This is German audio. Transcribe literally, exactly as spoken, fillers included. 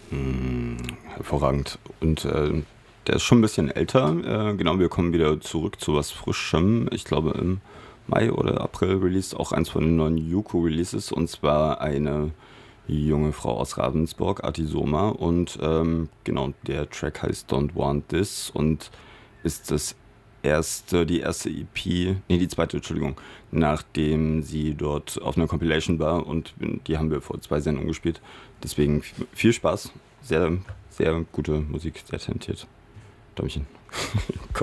Hm, hervorragend. Und äh, der ist schon ein bisschen älter. Äh, genau, wir kommen wieder zurück zu was Frischem. Ich glaube, im Mai oder April released auch eins von den neuen Yuko-Releases. Und zwar eine junge Frau aus Ravensburg, Artisoma. Und ähm, genau, der Track heißt Don't Want This und ist das erste, die erste E P, nee, die zweite, Entschuldigung, nachdem sie dort auf einer Compilation war und die haben wir vor zwei Sendungen gespielt. Deswegen viel Spaß, sehr, sehr gute Musik, sehr talentiert. Däumchen.